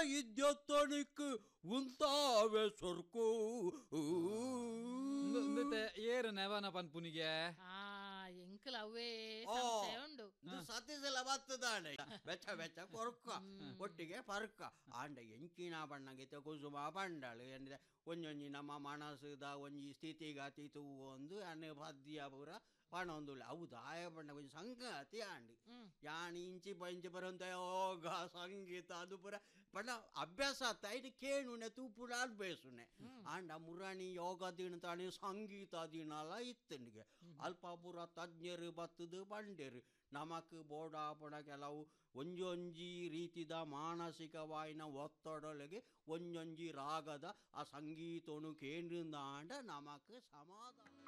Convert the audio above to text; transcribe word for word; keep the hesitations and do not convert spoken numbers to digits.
ಇದ್ಯೊತ್ತನಿಕ್ ಉಂತಾವೆ ಸೊರ್ಕು ಏರು ನೆವನ ಪನ್ಪುನಿಗೆ ಎಂಕಲ್ ಅವೇ ಉಂಡು ಸತ್ಯದೆಲ್ಲ ಬರ್ತದಾಂಡ ಬೆಚ್ಚ ಬೆಚ್ಚ ಕೊರ್ಕ ಒಟ್ಟಿಗೆ ಪರ್ಕ ಆಂಡ ಎಂಚಿನ ಬಣ್ಣಗಿತ ಕುಸುಮ ಬಂಡಳು ಎಂದ್ರೆ ಒಂಜೊಂಜಿ ನಮ್ಮ ಮನಸ್ಸುದ ಒಂಜಿ ಸ್ಥಿತಿಗತಿ ತೂ ಒಂದು ಅನ್ನ ಪದ್ಯ ಪೂರ ಪಣ ಒಂದು ಅವು ದಾಯ ಬಣ್ಣ ಕೊಂಚ ಸಂಗತಿ ಆಂಡಿ ಯಾಣಿ ಇಂಚಿ ಪಂಚಿ ಬರಂತ ಯೋಗ ಸಂಗೀತ ಅದು ಪೂರ ಪಣ ಅಭ್ಯಾಸ ಆತ ಇದು ಕೇಳುನೆ ತೂ ಪೂರ ಅಭ್ಯಾಸುನೆ ಆಂಡ ಮುರಾಣಿ ಯೋಗ ದಿನ ತಾಣಿ ಸಂಗೀತ ದಿನಲ್ಲ ಇತ್ತನಿಗೆ ಅಲ್ಪ ಪೂರ ತಜ್ಞರು ಬತ್ತದು ಬಂಡೇರು ನಮಕ್ ಬೋಡಾಪಣ ಕೆಲವು ಒಂಜೊಂಜಿ ರೀತಿದ ಮಾನಸಿಕವಾಯಿನ ಒತ್ತಡೊಳಗೆ ಒಂಜೊಂಜಿ ರಾಗದ ಆ ಸಂಗೀತನು ಕೇಂದ್ರಿಂದ ಆಂಡ ನಮಕ್ ಸಮಾಧಾನ